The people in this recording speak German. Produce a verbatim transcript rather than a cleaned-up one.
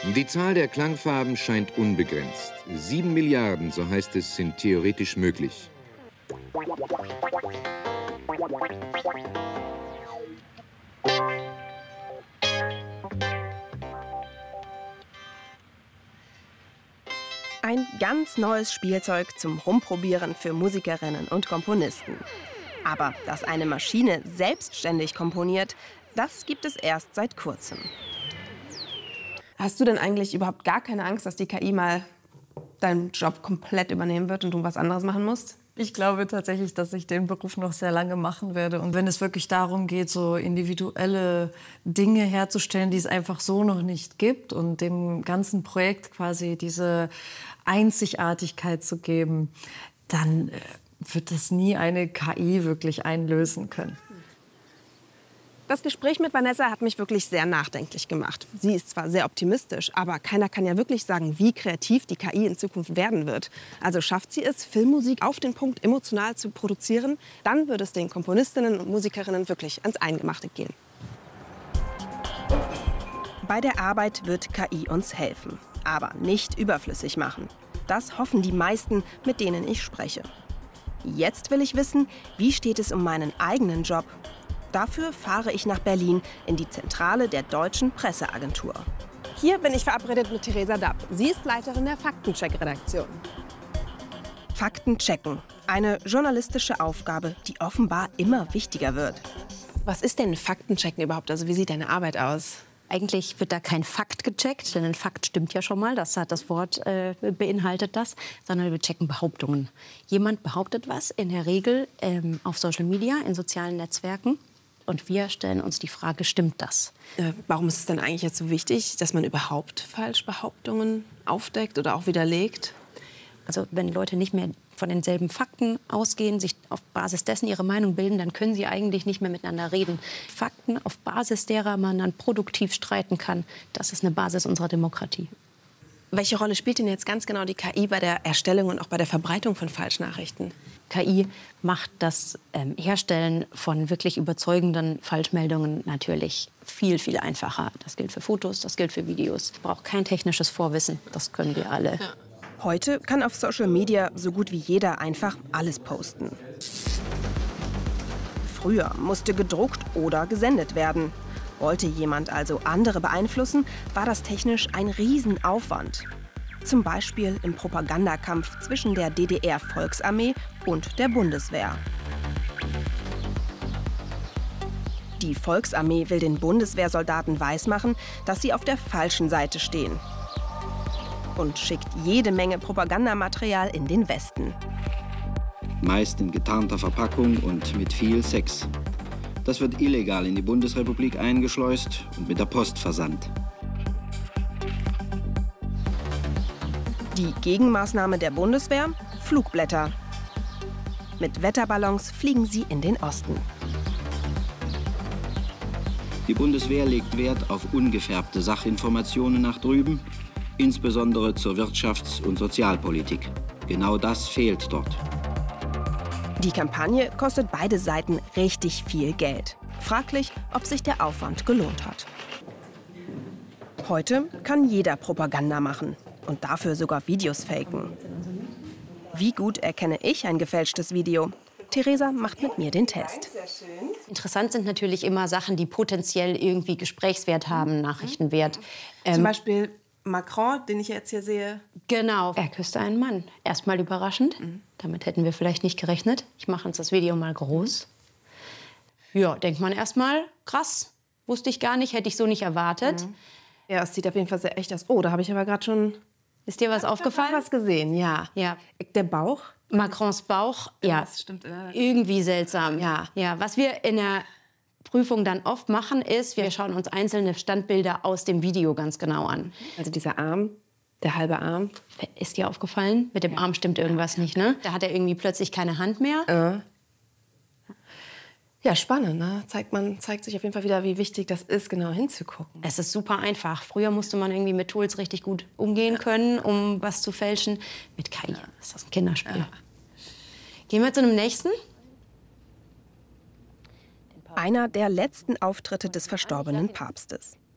Die Zahl der Klangfarben scheint unbegrenzt. Sieben Milliarden, so heißt es, sind theoretisch möglich. Ein ganz neues Spielzeug zum Rumprobieren für Musikerinnen und Komponisten. Aber dass eine Maschine selbstständig komponiert, das gibt es erst seit kurzem. Hast du denn eigentlich überhaupt gar keine Angst, dass die K I mal deinen Job komplett übernehmen wird und du was anderes machen musst? Ich glaube tatsächlich, dass ich den Beruf noch sehr lange machen werde. Und wenn es wirklich darum geht, so individuelle Dinge herzustellen, die es einfach so noch nicht gibt und dem ganzen Projekt quasi diese Einzigartigkeit zu geben, dann wird das nie eine K I wirklich einlösen können. Das Gespräch mit Vanessa hat mich wirklich sehr nachdenklich gemacht. Sie ist zwar sehr optimistisch, aber keiner kann ja wirklich sagen, wie kreativ die K I in Zukunft werden wird. Also schafft sie es, Filmmusik auf den Punkt emotional zu produzieren, dann würde es den Komponistinnen und Musikerinnen wirklich ans Eingemachte gehen. Bei der Arbeit wird K I uns helfen, aber nicht überflüssig machen. Das hoffen die meisten, mit denen ich spreche. Jetzt will ich wissen, wie steht es um meinen eigenen Job? Dafür fahre ich nach Berlin in die Zentrale der Deutschen Presseagentur. Hier bin ich verabredet mit Theresa Dapp. Sie ist Leiterin der Faktencheck-Redaktion. Fakten checken. Eine journalistische Aufgabe, die offenbar immer wichtiger wird. Was ist denn Faktenchecken überhaupt? Also wie sieht deine Arbeit aus? Eigentlich wird da kein Fakt gecheckt, denn ein Fakt stimmt ja schon mal, das hat das Wort äh, beinhaltet das, sondern wir checken Behauptungen. Jemand behauptet was, in der Regel ähm, auf Social Media, in sozialen Netzwerken. Und wir stellen uns die Frage, stimmt das? Äh, warum ist es denn eigentlich jetzt so wichtig, dass man überhaupt Falschbehauptungen aufdeckt oder auch widerlegt? Also wenn Leute nicht mehr von denselben Fakten ausgehen, sich auf Basis dessen ihre Meinung bilden, dann können sie eigentlich nicht mehr miteinander reden. Fakten, auf Basis derer man dann produktiv streiten kann, das ist eine Basis unserer Demokratie. Welche Rolle spielt denn jetzt ganz genau die K I bei der Erstellung und auch bei der Verbreitung von Falschnachrichten? K I macht das ähm, Herstellen von wirklich überzeugenden Falschmeldungen natürlich viel, viel einfacher. Das gilt für Fotos, das gilt für Videos. Es braucht kein technisches Vorwissen, das können wir alle. Ja. Heute kann auf Social Media so gut wie jeder einfach alles posten. Früher musste gedruckt oder gesendet werden. Wollte jemand also andere beeinflussen, war das technisch ein Riesenaufwand. Zum Beispiel im Propagandakampf zwischen der D D R-Volksarmee und der Bundeswehr. Die Volksarmee will den Bundeswehrsoldaten weismachen, dass sie auf der falschen Seite stehen. Und schickt jede Menge Propagandamaterial in den Westen. Meist in getarnter Verpackung und mit viel Sex. Das wird illegal in die Bundesrepublik eingeschleust und mit der Post versandt. Die Gegenmaßnahme der Bundeswehr? Flugblätter. Mit Wetterballons fliegen sie in den Osten. Die Bundeswehr legt Wert auf ungefärbte Sachinformationen nach drüben, insbesondere zur Wirtschafts- und Sozialpolitik. Genau das fehlt dort. Die Kampagne kostet beide Seiten richtig viel Geld. Fraglich, ob sich der Aufwand gelohnt hat. Heute kann jeder Propaganda machen und dafür sogar Videos faken. Wie gut erkenne ich ein gefälschtes Video? Theresa macht mit mir den Test. Interessant sind natürlich immer Sachen, die potenziell irgendwie Gesprächswert haben, Nachrichtenwert. Ähm, Zum Beispiel Macron, den ich jetzt hier sehe. Genau, er küsste einen Mann. Erstmal überraschend. Mhm. Damit hätten wir vielleicht nicht gerechnet. Ich mache uns das Video mal groß. Ja, denkt man erstmal, krass, wusste ich gar nicht, hätte ich so nicht erwartet. Mhm. Ja, es sieht auf jeden Fall sehr echt aus. Oh, da habe ich aber gerade schon... Ist dir was aufgefallen? Ich habe was gesehen, ja. Ja. Der Bauch? Macrons Bauch, ja, das stimmt. Irgendwie seltsam. Ja. Ja, was wir in der Prüfung dann oft machen, ist, wir schauen uns einzelne Standbilder aus dem Video ganz genau an. Also dieser Arm, der halbe Arm. Ist dir aufgefallen? Mit dem Arm stimmt irgendwas nicht, ne? Da hat er irgendwie plötzlich keine Hand mehr. Äh. Ja, spannend, ne? Zeigt, man, zeigt sich auf jeden Fall wieder, wie wichtig das ist, genau hinzugucken. Es ist super einfach. Früher musste man irgendwie mit Tools richtig gut umgehen können, um was zu fälschen. Mit K I ist das ein Kinderspiel. Ja. Gehen wir zu einem nächsten. Einer der letzten Auftritte des verstorbenen Papstes.